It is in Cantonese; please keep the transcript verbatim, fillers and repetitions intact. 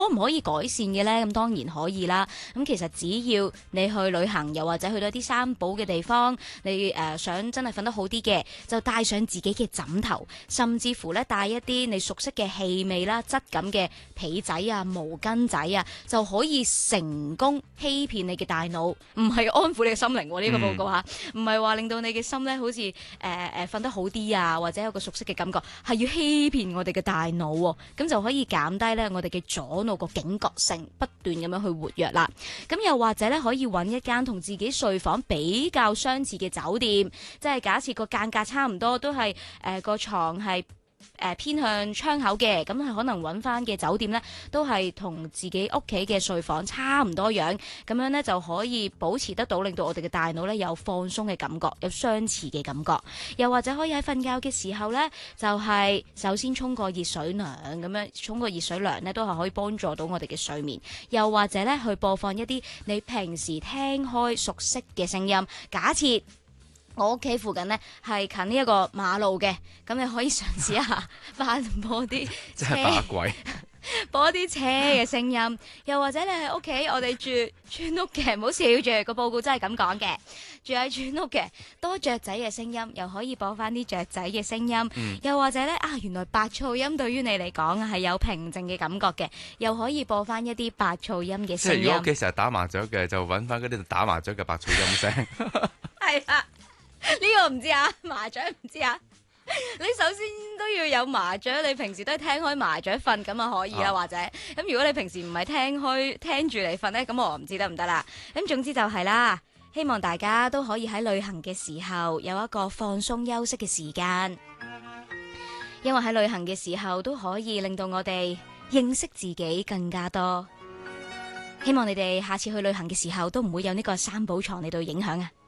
可唔可以改善嘅呢？咁當然可以啦。咁其實只要你去旅行，又或者去到一啲三寶嘅地方，你誒、呃、想真係瞓得好啲嘅，就帶上自己嘅枕頭，甚至乎咧帶一啲你熟悉嘅氣味啦、質感嘅被仔啊、毛巾仔啊，就可以成功欺騙你嘅大腦，唔係安撫你嘅心靈喎。呢、呢個報告嚇，唔係話令到你嘅心咧好似誒誒瞓得好啲啊，或者有個熟悉嘅感覺，係要欺騙我哋嘅大腦喎。咁就可以減低咧我哋嘅左腦個警覺性不斷咁樣去活躍啦，咁又或者咧可以揾一間同自己睡房比較相似嘅酒店，即係假設個間隔差唔多，都係誒個床係誒、呃、偏向窗口嘅，咁係可能揾翻嘅酒店呢，都係同自己屋企嘅睡房差唔多樣，咁樣呢，就可以保持得到，令到我哋嘅大腦呢有放鬆嘅感覺，有相似嘅感覺。又或者可以喺瞓覺嘅時候呢，就係、是、首先沖個熱水涼，咁樣沖個熱水涼呢，都係可以幫助到我哋嘅睡眠。又或者呢，去播放一啲你平時聽開熟悉嘅聲音，假設我屋企附近呢係近呢一個馬路嘅，咁你可以嘗試一下翻播啲真係把鬼播一啲車嘅聲音，又或者你喺屋企，我哋住村屋嘅，唔好笑住，個報告真係咁講嘅。住喺村屋嘅，多雀仔嘅聲音，又可以播翻啲雀仔嘅聲音，嗯、又或者咧啊，原來白噪音對於你嚟講係有平靜嘅感覺嘅，又可以播翻一啲白噪音嘅聲音。 即係如果屋企成日打麻雀嘅，就揾翻嗰啲打麻雀嘅白噪音聲。 係啊，呢、呢個唔知啊，麻雀唔知啊。你首先都要有麻雀，你平時都係聽開麻雀瞓咁啊可以啦，啊、或者咁如果你平時唔係聽開聽住嚟瞓呢，咁我唔知得唔得啦。咁總之就係啦，希望大家都可以喺旅行嘅時候有一個放鬆休息嘅時間，因為喺旅行嘅時候都可以令到我哋認識自己更加多。希望你哋下次去旅行嘅時候都唔會有呢個三寶床嚟到影響啊！